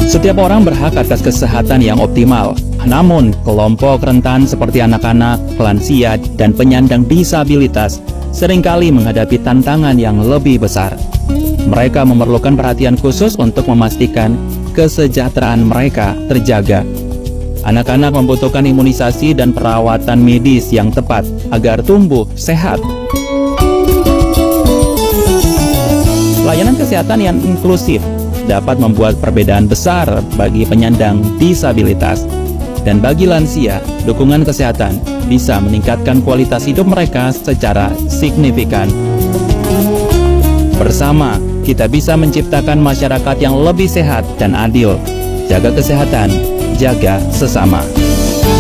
Setiap orang berhak atas kesehatan yang optimal. Namun, kelompok rentan seperti anak-anak, lansia, dan penyandang disabilitas seringkali menghadapi tantangan yang lebih besar. Mereka memerlukan perhatian khusus untuk memastikan kesejahteraan mereka terjaga. Anak-anak membutuhkan imunisasi dan perawatan medis yang tepat agar tumbuh sehat. Pelayanan kesehatan yang inklusif dapat membuat perbedaan besar bagi penyandang disabilitas. Dan bagi lansia, dukungan kesehatan bisa meningkatkan kualitas hidup mereka secara signifikan. Bersama, kita bisa menciptakan masyarakat yang lebih sehat dan adil. Jaga kesehatan, jaga sesama.